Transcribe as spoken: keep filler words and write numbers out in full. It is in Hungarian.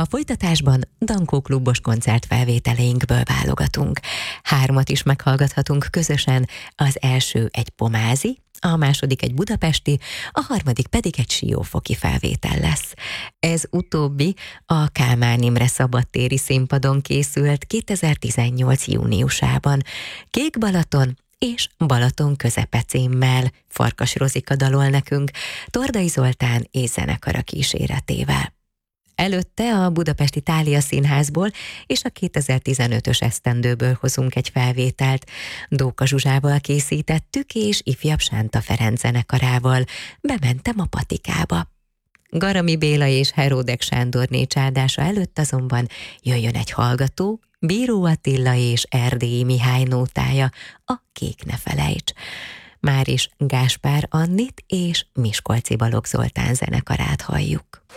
folytatásban Dankó klubos koncertfelvételeinkből válogatunk. Hármat is meghallgathatunk közösen, az első egy pomázi, a második egy budapesti, a harmadik pedig egy siófoki felvétel lesz. Ez utóbbi a Kálmán Imre szabadtéri színpadon készült kétezer-tizennyolc júniusában. Kék Balaton és Balaton közepe címmel Farkas Rozika dalol nekünk, Tordai Zoltán és zenekara kíséretével. Előtte a Budapesti Thália Színházból és a kétezer-tizenötös esztendőből hozunk egy felvételt. Dóka Zsuzsával készítettük, és ifjabb Sánta Ferenc zenekarával. Bementem a patikába. Garami Béla és Heródek Sándorné csádása előtt azonban jöjjön egy hallgató, Bíró Attila és Erdélyi Mihály nótája, a Kék ne felejts. Már is Gáspár Annit és Miskolci Balogh Zoltán zenekarát halljuk.